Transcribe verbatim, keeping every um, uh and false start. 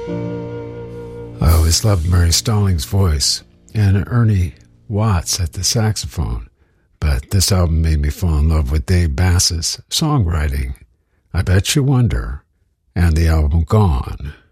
I always loved Murray Stallings' voice and Ernie Watts at the saxophone, but this album made me fall in love with Dave Bass's songwriting. I Bet You Wonder, and the album Gone.